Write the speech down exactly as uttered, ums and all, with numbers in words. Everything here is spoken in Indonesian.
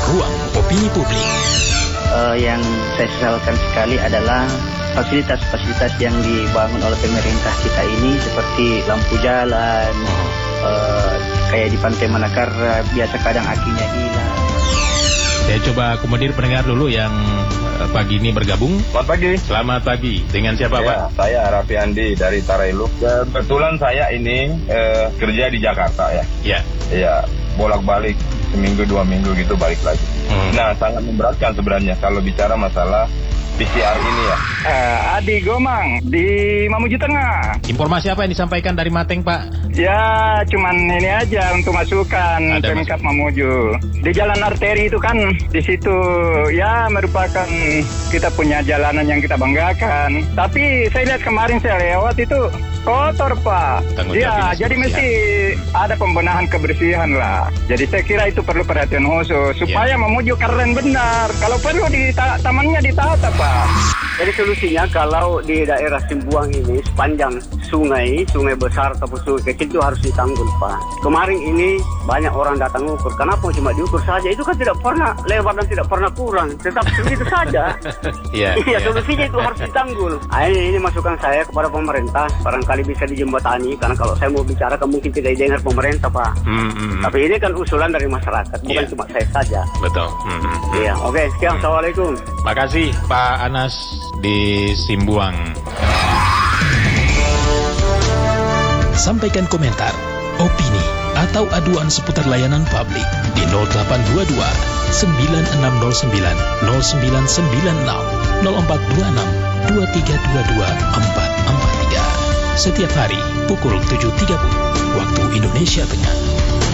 Ruang Opini Publik. Uh, yang saya sesalkan sekali adalah fasilitas-fasilitas yang dibangun oleh pemerintah kita ini seperti lampu jalan, uh, kayak di Pantai Manakara biasa kadang akinya hilang. Saya coba akomodir pendengar dulu yang uh, pagi ini bergabung. Selamat pagi. Selamat pagi. Dengan siapa, ya, Pak? Saya Raffi Andi dari Tarailuk. Kebetulan saya ini uh, kerja di Jakarta ya. Ya. Iya, bolak-balik seminggu dua minggu gitu balik lagi. Hmm. Nah, sangat memberatkan sebenarnya kalau bicara masalah P C R ini ya. Uh, Adi Gomang di Mamuju Tengah. Informasi apa yang disampaikan dari Mateng, Pak? Ya, cuman ini aja untuk masukan Pemkab Mamuju. Di jalan arteri itu kan di situ ya merupakan kita punya jalanan yang kita banggakan. Tapi saya lihat kemarin saya lewat itu kotor, Pak. Ya, jadi mesti ada pembenahan kebersihan lah. Jadi saya kira itu perlu perhatian khusus supaya yeah. Mamuju keren benar. Kalau perlu di ta- tamannya ditata, Pak. Jadi solusinya kalau di daerah Simbuang ini sepanjang sungai, sungai besar ataupun sungai kecil itu harus ditanggul, Pak. Kemarin ini banyak orang datang ukur. Kenapa cuma diukur saja? Itu kan tidak pernah lebar dan tidak pernah kurang. Tetap segitu saja. Iya, yeah, solusinya itu harus ditanggul. Nah, ini, ini masukan saya kepada pemerintah. Barangkali bisa dijembatani. Karena kalau saya mau bicara kan mungkin tidak didengar pemerintah, Pak. Mm-hmm. Tapi ini kan usulan dari masyarakat, bukan yeah. cuma saya saja. Betul. Mm-hmm. Iya, oke. Okay, sekian. Mm-hmm. Assalamualaikum. Makasih, Pak Anas di Simbuang. Sampaikan komentar, opini, atau aduan seputar layanan publik di nol delapan dua dua sembilan enam nol sembilan nol sembilan sembilan enam nol empat dua enam dua tiga dua dua empat empat tiga. Setiap hari pukul tujuh tiga puluh waktu Indonesia Tengah.